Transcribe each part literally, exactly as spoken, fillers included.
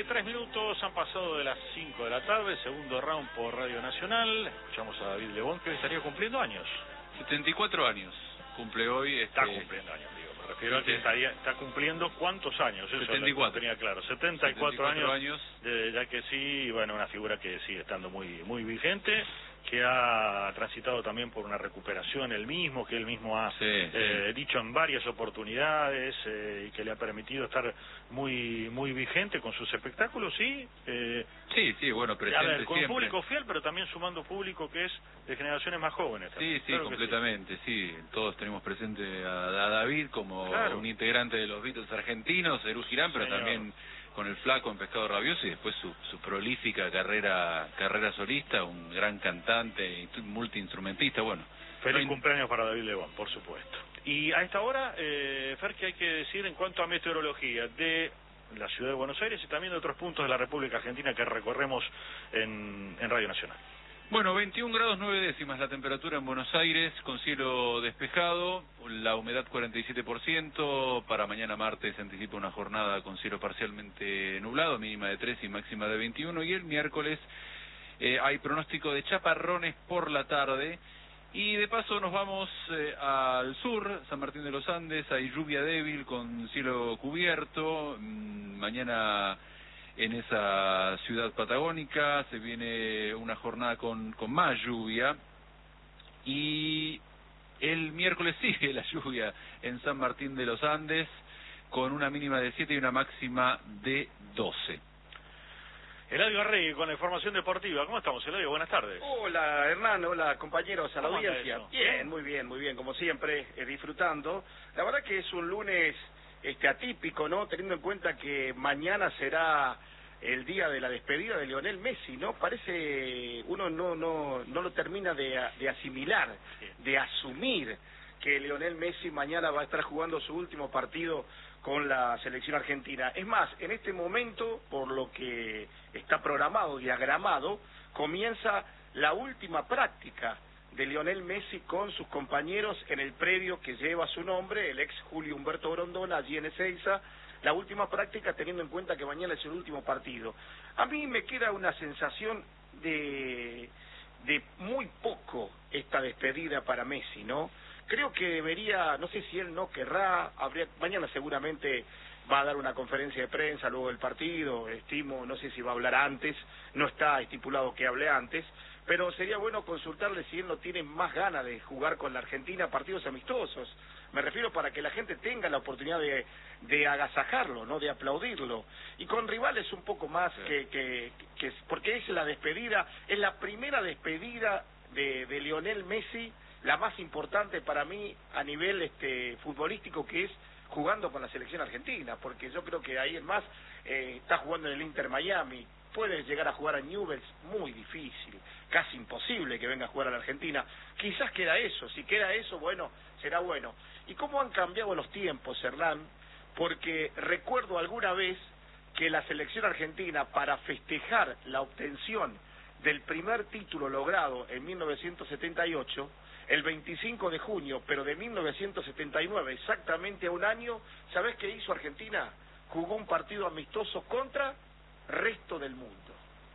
tres minutos, han pasado de las cinco de la tarde, segundo round por Radio Nacional. Escuchamos a David Lebón, que hoy estaría cumpliendo años. setenta y cuatro años cumple hoy. Este... Está cumpliendo años, digo. Me refiero sí, a que estaría, está cumpliendo cuántos años. Eso setenta y cuatro. Lo tenía claro. setenta y cuatro, setenta y cuatro años, años. De, ya que sí, bueno, una figura que sigue estando muy, muy vigente, que ha transitado también por una recuperación él mismo, que él mismo ha sí, eh, sí. dicho en varias oportunidades eh, y que le ha permitido estar muy muy vigente con sus espectáculos y eh, sí, sí, bueno, presente a ver, con siempre. público fiel, pero también sumando público que es de generaciones más jóvenes también. Sí, sí, claro completamente, sí. sí. Todos tenemos presente a, a David como claro. un integrante de los Beatles argentinos, Eru Girán, pero Señor. también con el Flaco en Pescado Rabioso y después su, su prolífica carrera carrera solista, un gran cantante, multiinstrumentista, bueno. Feliz no cumpleaños para David Lebón, por supuesto. Y a esta hora, eh, Fer, ¿qué hay que decir en cuanto a meteorología de la ciudad de Buenos Aires y también de otros puntos de la República Argentina que recorremos en, en Radio Nacional? Bueno, veintiún grados nueve décimas la temperatura en Buenos Aires, con cielo despejado, la humedad cuarenta y siete por ciento, para mañana martes se anticipa una jornada con cielo parcialmente nublado, mínima de tres y máxima de veintiuno, y el miércoles eh, hay pronóstico de chaparrones por la tarde, y de paso nos vamos eh, al sur, San Martín de los Andes, hay lluvia débil con cielo cubierto, mmm, mañana... En esa ciudad patagónica se viene una jornada con, con más lluvia y el miércoles sigue la lluvia en San Martín de los Andes con una mínima de siete y una máxima de doce. Eladio Arregui con la información deportiva. ¿Cómo estamos, Eladio? Buenas tardes. Hola, Hernán. Hola, compañeros, a la audiencia. Bien, ¿Bien? muy bien, muy bien, como siempre, eh, disfrutando. La verdad que es un lunes este atípico, ¿no? Teniendo en cuenta que mañana será el día de la despedida de Lionel Messi, ¿no? Parece, uno no no no lo termina de, de asimilar, de asumir que Lionel Messi mañana va a estar jugando su último partido con la selección argentina. Es más, en este momento, por lo que está programado, diagramado, comienza la última práctica de Lionel Messi con sus compañeros en el predio que lleva su nombre, el ex Julio Humberto Grondona, allí en Ezeiza, la última práctica teniendo en cuenta que mañana es el último partido. A mí me queda una sensación de, de muy poco esta despedida para Messi, ¿no? Creo que debería, no sé si él no querrá, habría, mañana seguramente va a dar una conferencia de prensa luego del partido, estimo, no sé si va a hablar antes, no está estipulado que hable antes, pero sería bueno consultarle si él no tiene más ganas de jugar con la Argentina partidos amistosos. Me refiero para que la gente tenga la oportunidad de, de agasajarlo, no de aplaudirlo. Y con rivales un poco más sí. que, que, que... Porque es la despedida, es la primera despedida de, de Lionel Messi, la más importante para mí a nivel este futbolístico, que es jugando con la selección argentina, porque yo creo que ahí el más eh, está jugando en el Inter Miami, puede llegar a jugar a Newell's, muy difícil, casi imposible que venga a jugar a la Argentina. Quizás queda eso, si queda eso, bueno, será bueno. ¿Y cómo han cambiado los tiempos, Hernán? Porque recuerdo alguna vez que la selección argentina, para festejar la obtención del primer título logrado en mil novecientos setenta y ocho, el veinticinco de junio, pero de mil novecientos setenta y nueve, exactamente a un año, ¿sabés qué hizo Argentina? Jugó un partido amistoso contra resto del mundo.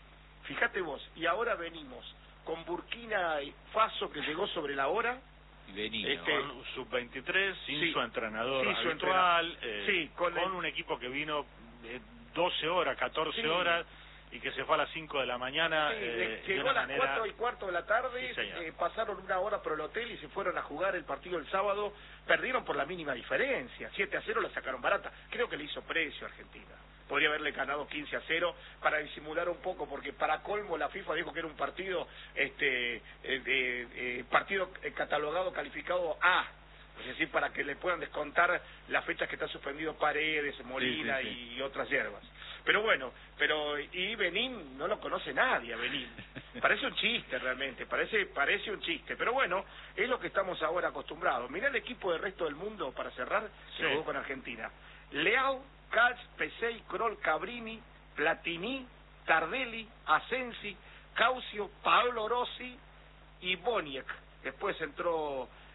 Fíjate vos, y ahora venimos con Burkina Faso, que llegó sobre la hora. Venimos. Este, con sub veintitrés, sin sí, su entrenador sí, su habitual, entrenador. eh, sí, con, con el... un equipo que vino eh, doce horas, catorce sí. horas, y que se fue a las cinco de la mañana. Sí, eh, llegó a las manera... cuatro y cuarto de la tarde, sí, eh, pasaron una hora por el hotel y se fueron a jugar el partido el sábado, perdieron por la mínima diferencia, siete a cero la sacaron barata, creo que le hizo precio a Argentina. Podría haberle ganado quince a cero para disimular un poco, porque para colmo la FIFA dijo que era un partido este eh, eh, eh, partido catalogado, calificado A, es decir, para que le puedan descontar las fechas que está suspendido Paredes, Molina sí, sí, sí. y otras hierbas. Pero bueno, pero y Benín no lo conoce nadie a Benín. Parece un chiste realmente, parece parece un chiste, pero bueno, es lo que estamos ahora acostumbrados. Mirá el equipo del resto del mundo para cerrar, que sí. jugó con Argentina. Leao, Calz, Pesey, Kroll, Cabrini, Platini, Tardelli, Asensi, Caucio, Paolo Rossi y Boniek. Después entró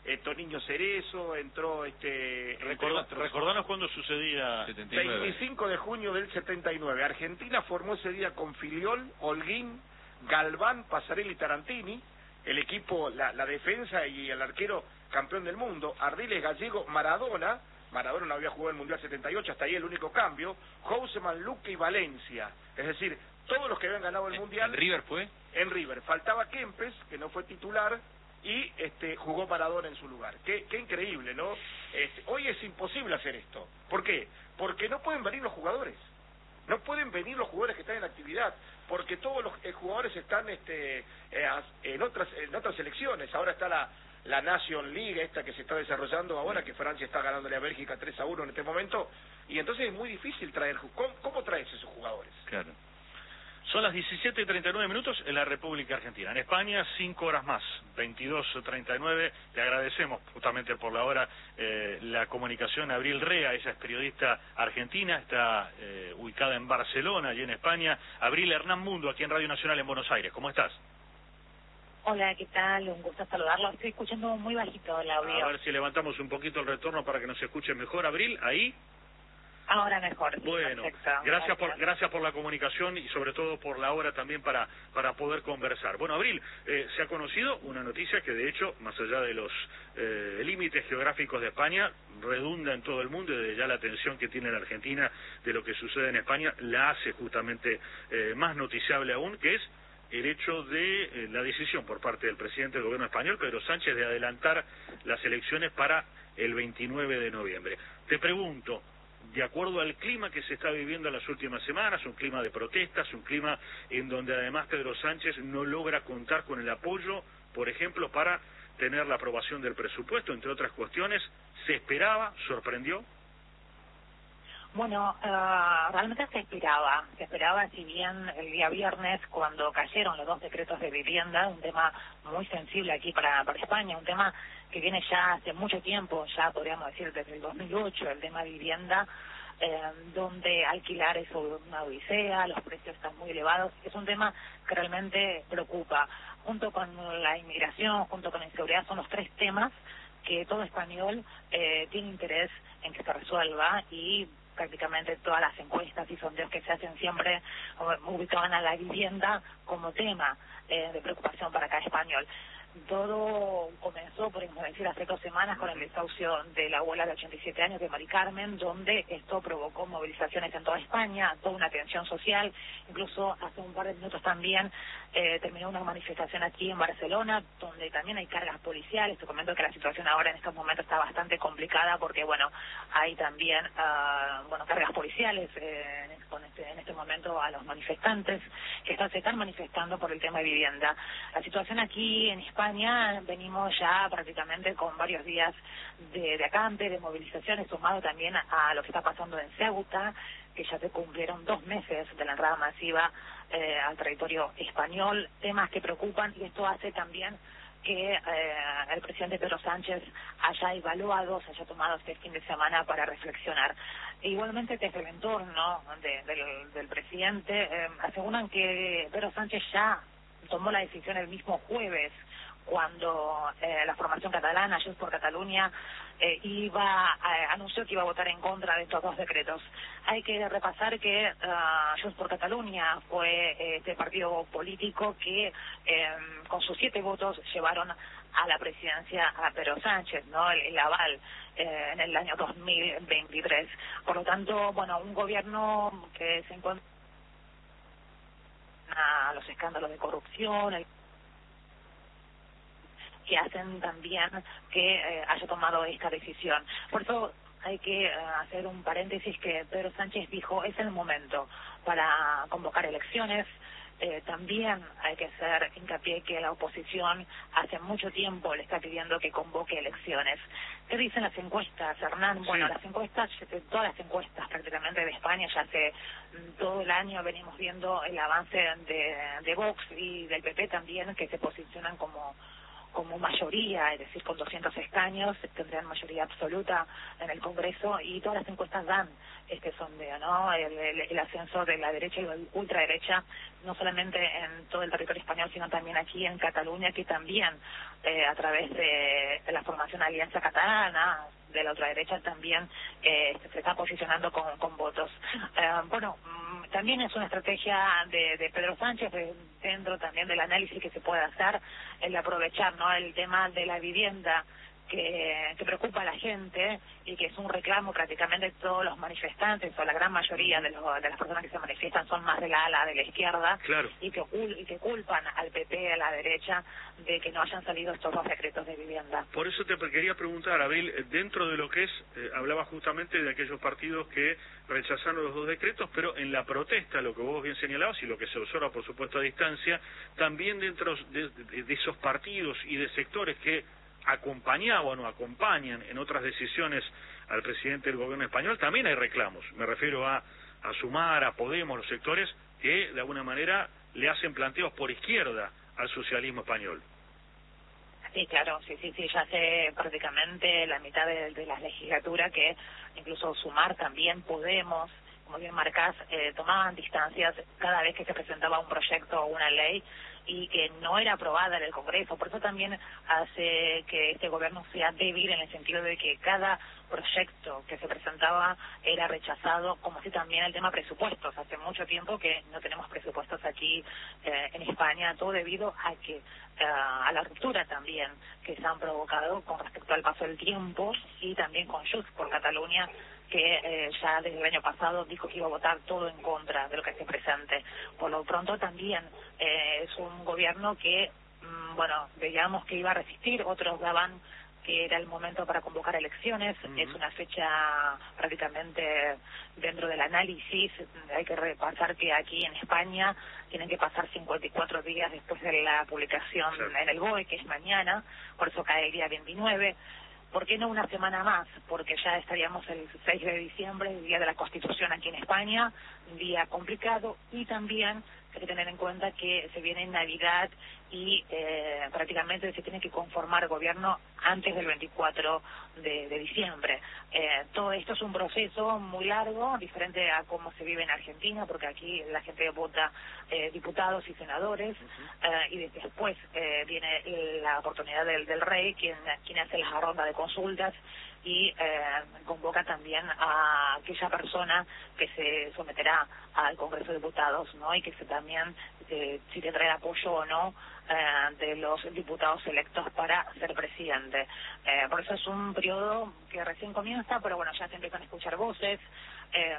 eh, Toniño Cerezo, entró este... Recorda, recordanos cuándo sucedía. setenta y nueve. veinticinco de junio del setenta y nueve. Argentina formó ese día con Filiol, Holguín, Galván, Pasarelli y Tarantini, el equipo, la, la defensa y el arquero campeón del mundo, Ardiles, Gallego, Maradona, Maradona no había jugado el Mundial setenta y ocho, hasta ahí el único cambio, Houseman, Luque y Valencia, es decir, todos los que habían ganado el Mundial. ¿En River fue? En River, faltaba Kempes, que no fue titular, y este jugó Maradona en su lugar. Qué, qué increíble, ¿no? Este, hoy es imposible hacer esto. ¿Por qué? Porque no pueden venir los jugadores. No pueden venir los jugadores que están en actividad, porque todos los eh, jugadores están este, eh, en otras en otras selecciones. Ahora está la, la Nation League, esta que se está desarrollando ahora, que Francia está ganándole a Bélgica tres a uno en este momento, y entonces es muy difícil traer... ¿Cómo, cómo traes esos jugadores? Claro. Son las diecisiete y treinta y nueve minutos en la República Argentina. En España, cinco horas más, veintidós treinta y nueve. Le agradecemos justamente por la hora eh, la comunicación a Abril Rea, ella es periodista argentina, está eh, ubicada en Barcelona, allí en España. Abril, Hernán Mundo, aquí en Radio Nacional en Buenos Aires. ¿Cómo estás? Hola, ¿qué tal? Un gusto saludarlo. Estoy escuchando muy bajito el audio. A ver si levantamos un poquito el retorno para que nos escuche mejor. Abril, ¿ahí? Ahora mejor. Bueno, perfecto. gracias, Gracias por gracias por la comunicación y sobre todo por la hora también para para poder conversar. Bueno, Abril, eh, se ha conocido una noticia que de hecho, más allá de los eh, límites geográficos de España, redunda en todo el mundo y de ya la atención que tiene la Argentina de lo que sucede en España la hace justamente eh, más noticiable aún, que es el hecho de eh, la decisión por parte del presidente del gobierno español, Pedro Sánchez, de adelantar las elecciones para el veintinueve de noviembre. Te pregunto, de acuerdo al clima que se está viviendo en las últimas semanas, un clima de protestas, un clima en donde además Pedro Sánchez no logra contar con el apoyo, por ejemplo, para tener la aprobación del presupuesto, entre otras cuestiones, ¿se esperaba, sorprendió? Bueno, uh, realmente se esperaba, se esperaba, si bien el día viernes, cuando cayeron los dos decretos de vivienda, un tema muy sensible aquí para, para España, un tema que viene ya hace mucho tiempo, ya podríamos decir desde el dos mil ocho, el tema de vivienda, eh, donde alquilar es una odisea, los precios están muy elevados, es un tema que realmente preocupa. Junto con la inmigración, junto con la inseguridad, son los tres temas que todo español eh, tiene interés en que se resuelva, y prácticamente todas las encuestas y sondeos que se hacen siempre ubicaban a la vivienda como tema eh, de preocupación para cada español. Todo comenzó, podemos decir, hace dos semanas con el desahucio de la abuela de ochenta y siete años de Mari Carmen, donde esto provocó movilizaciones en toda España, toda una tensión social. Incluso hace un par de minutos también eh, terminó una manifestación aquí en Barcelona, donde también hay cargas policiales. Te comento que la situación ahora en estos momentos está bastante complicada porque, bueno, hay también uh, bueno cargas policiales eh, en, este, en este momento a los manifestantes que están, se están manifestando por el tema de vivienda. La situación aquí en España, venimos ya prácticamente con varios días de, de acampe, de movilizaciones, sumado también a, a lo que está pasando en Ceuta, que ya se cumplieron dos meses de la entrada masiva eh, al territorio español, temas que preocupan, y esto hace también que eh, el presidente Pedro Sánchez haya evaluado, se haya tomado este fin de semana para reflexionar. E igualmente desde el entorno de, del, del presidente eh, aseguran que Pedro Sánchez ya tomó la decisión el mismo jueves, cuando eh, la formación catalana, Junts por Catalunya, eh, iba eh, anunció que iba a votar en contra de estos dos decretos. Hay que repasar que uh, Junts por Catalunya fue eh, este partido político que eh, con sus siete votos llevaron a la presidencia a Pedro Sánchez, ¿no? El, el aval eh, en el año dos mil veintitrés. Por lo tanto, bueno, un gobierno que se encuentra a los escándalos de corrupción, el que hacen también que eh, haya tomado esta decisión. Por eso hay que eh, hacer un paréntesis, que Pedro Sánchez dijo, es el momento para convocar elecciones. Eh, también hay que hacer hincapié que la oposición hace mucho tiempo le está pidiendo que convoque elecciones. ¿Qué dicen las encuestas, Hernán? Bueno, sí. Las encuestas, todas las encuestas prácticamente de España, ya hace todo el año venimos viendo el avance de, de Vox y del P P también, que se posicionan como como mayoría, es decir, con doscientos escaños, tendrían mayoría absoluta en el Congreso, y todas las encuestas dan este sondeo, ¿no? El, el, el ascenso de la derecha y la ultraderecha, no solamente en todo el territorio español, sino también aquí en Cataluña, que también eh, a través de, de la formación Alianza Catalana, de la ultraderecha, también eh, se está posicionando con, con votos. Eh, bueno, también es una estrategia de, de Pedro Sánchez, de, dentro también del análisis que se puede hacer, el aprovechar, ¿no?, el tema de la vivienda que, que preocupa a la gente y que es un reclamo prácticamente de todos los manifestantes, o la gran mayoría de, los, de las personas que se manifiestan son más de la ala de la izquierda, claro. y, que, y que culpan al P P, a la derecha, de que no hayan salido estos dos decretos de vivienda. Por eso te quería preguntar, Abril, dentro de lo que es, eh, hablaba justamente de aquellos partidos que rechazaron los dos decretos, pero en la protesta, lo que vos bien señalabas y lo que se observa, por supuesto, a distancia, también dentro de, de, de esos partidos y de sectores que acompañaban o acompañan en otras decisiones al presidente del gobierno español, también hay reclamos. Me refiero a, a Sumar, a Podemos, los sectores que de alguna manera le hacen planteos por izquierda al socialismo español. Sí, claro, sí, sí, sí, ya hace prácticamente la mitad de, de la legislatura que incluso Sumar, también Podemos, como bien marcás, eh, tomaban distancias cada vez que se presentaba un proyecto o una ley y que no era aprobada en el Congreso. Por eso también hace que este gobierno sea débil, en el sentido de que cada proyecto que se presentaba era rechazado, como así también el tema presupuestos. Hace mucho tiempo que no tenemos presupuestos aquí eh, en España, todo debido a que eh, a la ruptura también que se han provocado con respecto al paso del tiempo, y también con Junts por Cataluña, que eh, ya desde el año pasado dijo que iba a votar todo en contra de lo que se presente. Por lo pronto también eh, es un gobierno que, mmm, bueno, veíamos que iba a resistir, otros daban que era el momento para convocar elecciones. Uh-huh. Es una fecha prácticamente dentro del análisis. Hay que repasar que aquí en España tienen que pasar cincuenta y cuatro días después de la publicación sí. en el B O E, que es mañana, por eso cae el día veintinueve. ¿Por qué no una semana más? Porque ya estaríamos el seis de diciembre, el Día de la Constitución aquí en España, un día complicado, y también hay que tener en cuenta que se viene Navidad y eh, prácticamente se tiene que conformar el gobierno antes del veinticuatro de, de diciembre. Eh, todo esto es un proceso muy largo, diferente a cómo se vive en Argentina, porque aquí la gente vota eh, diputados y senadores, uh-huh. eh, y después eh, viene la oportunidad del, del rey, quien, quien hace la ronda de consultas y eh, convoca también a aquella persona que se someterá al Congreso de Diputados, ¿no? Y que se también eh, si tendrá el apoyo o no eh, de los diputados electos para ser presidente. Eh, por eso es un periodo que recién comienza, pero bueno, ya se empiezan a escuchar voces eh,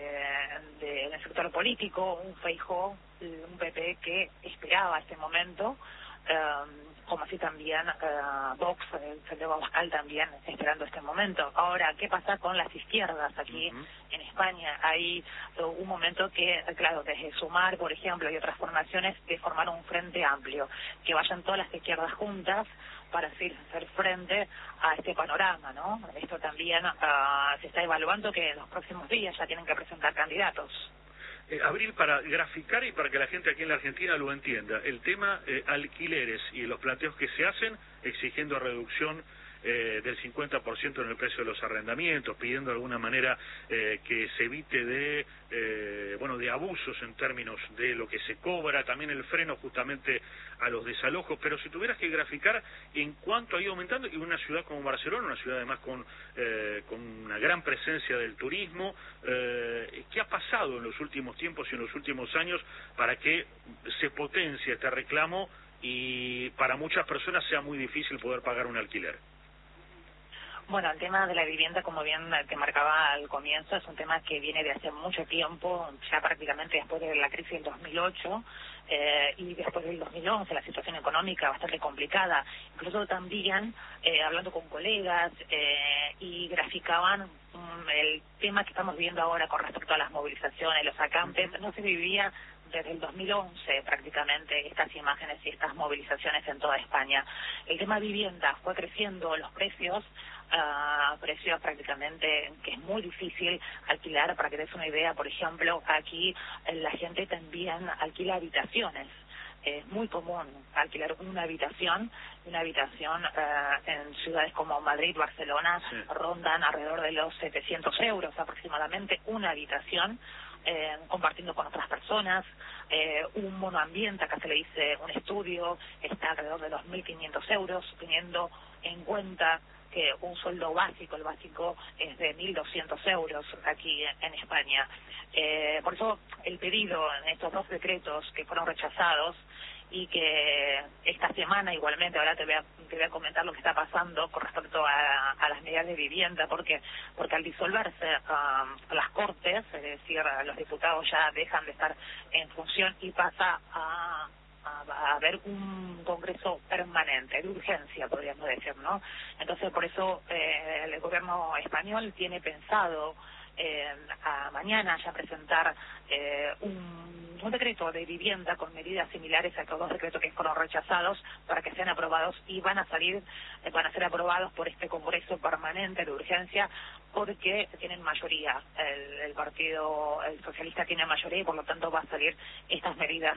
de, de, del sector político, un Feijóo, un P P que esperaba este momento, eh, como así también uh, Vox, el Santiago Abascal también esperando este momento. Ahora, ¿qué pasa con las izquierdas aquí uh-huh. en España? Hay uh, un momento que, claro, desde Sumar, por ejemplo, y otras formaciones, de formar un frente amplio, que vayan todas las izquierdas juntas para hacer, hacer frente a este panorama, ¿no? Esto también uh, se está evaluando, que en los próximos días ya tienen que presentar candidatos. Eh, Abril, para graficar y para que la gente aquí en la Argentina lo entienda, el tema eh, alquileres y los planteos que se hacen exigiendo reducción eh, del cincuenta por ciento en el precio de los arrendamientos, pidiendo de alguna manera eh, que se evite de eh, bueno de abusos en términos de lo que se cobra, también el freno justamente a los desalojos. Pero si tuvieras que graficar en cuánto ha ido aumentando, y una ciudad como Barcelona, una ciudad además con, eh, con una gran presencia del turismo, eh, ¿qué ha pasado en los últimos tiempos y en los últimos años para que se potencie este reclamo y para muchas personas sea muy difícil poder pagar un alquiler? Bueno, el tema de la vivienda, como bien te marcaba al comienzo, es un tema que viene de hace mucho tiempo, ya prácticamente después de la crisis del dos mil ocho eh, y después del dos mil once, la situación económica bastante complicada. Incluso también, eh, hablando con colegas, eh, y graficaban um, el tema que estamos viendo ahora con respecto a las movilizaciones, los acampes, no se vivía desde el dos mil once prácticamente estas imágenes y estas movilizaciones en toda España. El tema vivienda fue creciendo, los precios, Uh, precios prácticamente que es muy difícil alquilar. Para que te des una idea, por ejemplo, aquí la gente también alquila habitaciones. es muy común alquilar una habitación. Una habitación eh, en ciudades como Madrid, Barcelona, sí. rondan alrededor de los setecientos euros aproximadamente, una habitación, eh, compartiendo con otras personas. Eh, un monoambiente, acá se le dice un estudio, está alrededor de los mil quinientos euros, teniendo en cuenta que un sueldo básico, el básico es de mil doscientos euros aquí en España. Eh, por eso el pedido en estos dos decretos que fueron rechazados, y que esta semana igualmente, ahora te voy a, te voy a comentar lo que está pasando con respecto a, a las medidas de vivienda, porque porque al disolverse um, las Cortes, es decir, los diputados ya dejan de estar en función y pasa a, a, a haber un Congreso permanente, de urgencia, podríamos decir, ¿no? Entonces, por eso eh, el gobierno español tiene pensado Eh, a mañana ya presentar eh, un, un decreto de vivienda con medidas similares a estos dos decretos que fueron rechazados para que sean aprobados y van a salir, eh, van a ser aprobados por este Congreso permanente de urgencia porque tienen mayoría. El, el partido el socialista tiene mayoría y por lo tanto va a salir estas medidas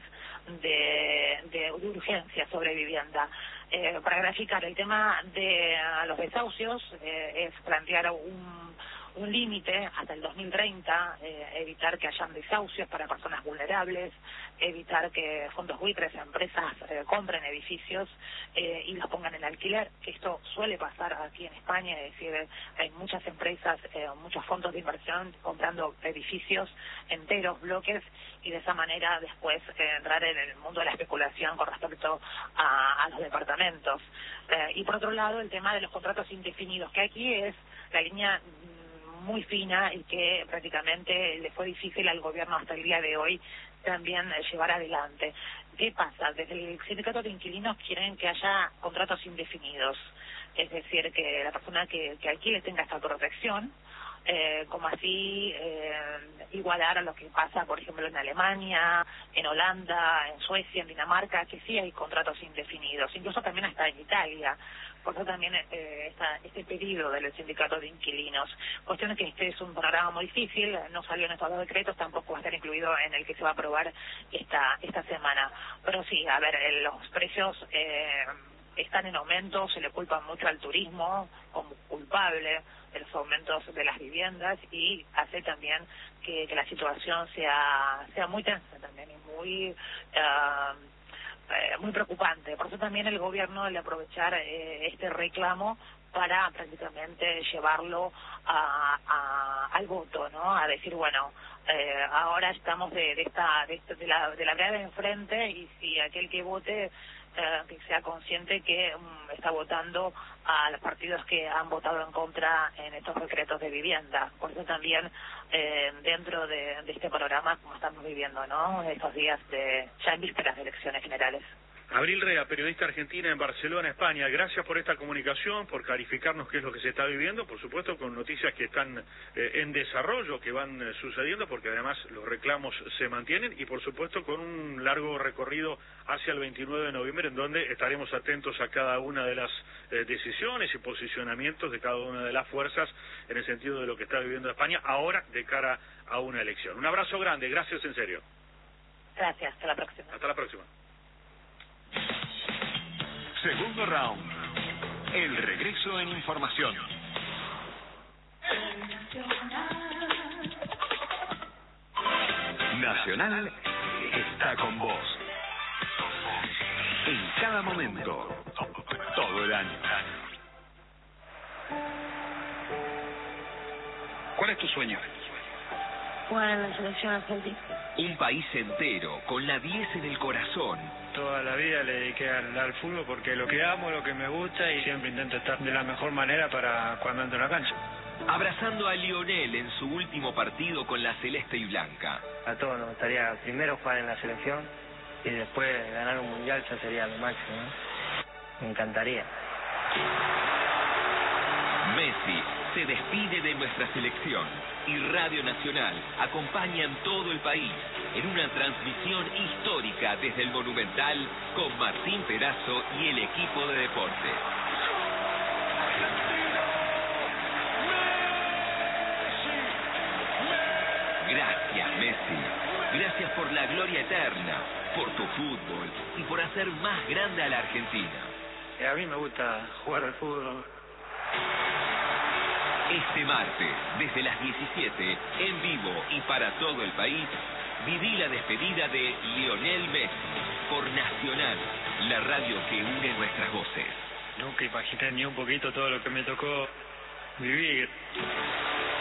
de, de, de urgencia sobre vivienda. Eh, para graficar el tema de los desahucios, eh, es plantear un un límite hasta el dos mil treinta, eh, evitar que hayan desahucios para personas vulnerables, evitar que fondos buitres, empresas eh, compren edificios eh, y los pongan en alquiler, que esto suele pasar aquí en España, es decir, hay muchas empresas, eh, muchos fondos de inversión comprando edificios enteros, bloques, y de esa manera después eh, entrar en el mundo de la especulación con respecto a, a los departamentos. Eh, y por otro lado, el tema de los contratos indefinidos, que aquí es la línea muy fina y que prácticamente le fue difícil al gobierno hasta el día de hoy también eh, llevar adelante. ¿Qué pasa? Desde el sindicato de inquilinos quieren que haya contratos indefinidos, es decir, que la persona que, que alquile tenga esta protección, eh, como así eh, igualar a lo que pasa, por ejemplo, en Alemania, en Holanda, en Suecia, en Dinamarca, que sí hay contratos indefinidos, incluso también hasta en Italia. Por eso también eh, está este pedido del sindicato de inquilinos. Cuestión es que este es un programa muy difícil, no salió en estos dos decretos, tampoco va a estar incluido en el que se va a aprobar esta esta semana. Pero sí, a ver, eh, los precios eh, están en aumento, se le culpa mucho al turismo como culpable de los aumentos de las viviendas y hace también que, que la situación sea sea muy tensa también y muy... Uh, Eh, muy preocupante. Por eso también el gobierno debe aprovechar eh, este reclamo para prácticamente llevarlo a, a, al voto, ¿no? A decir, bueno, eh, ahora estamos de, de esta de, esta, de la de la vereda de enfrente y si aquel que vote eh, que sea consciente que um, está votando a los partidos que han votado en contra en estos decretos de vivienda. Por eso también eh, dentro de, de este programa, como estamos viviendo, ¿no? Estos días de ya en vísperas de elecciones generales. Abril Rea, periodista argentina en Barcelona, España. Gracias por esta comunicación, por clarificarnos qué es lo que se está viviendo, por supuesto con noticias que están eh, en desarrollo, que van eh, sucediendo, porque además los reclamos se mantienen y por supuesto con un largo recorrido hacia el veintinueve de noviembre, en donde estaremos atentos a cada una de las eh, decisiones y posicionamientos de cada una de las fuerzas en el sentido de lo que está viviendo España ahora de cara a una elección. Un abrazo grande, gracias en serio. Gracias, hasta la próxima. Hasta la próxima. Segundo round. El regreso en información. Nacional está con vos. En cada momento. Todo el año. ¿Cuál es tu sueño? Jugar en la selección argentina. Un país entero con la diez en el corazón. Toda la vida le dediqué al, al fútbol porque lo que amo, lo que me gusta y siempre intento estar de la mejor manera para cuando entro a la cancha. Abrazando a Lionel en su último partido con la celeste y blanca. A todos nos gustaría primero jugar en la selección y después ganar un mundial, ya sería lo máximo, ¿no? Me encantaría. Messi se despide de nuestra selección y Radio Nacional acompaña en todo el país en una transmisión histórica desde el Monumental con Martín Perazo y el equipo de deportes. Gracias, Messi. Gracias por la gloria eterna, por tu fútbol y por hacer más grande a la Argentina. A mí me gusta jugar al fútbol. Este martes, desde las diecisiete, en vivo y para todo el país, viví la despedida de Lionel Messi por Nacional, la radio que une nuestras voces. Nunca imaginé ni un poquito todo lo que me tocó vivir.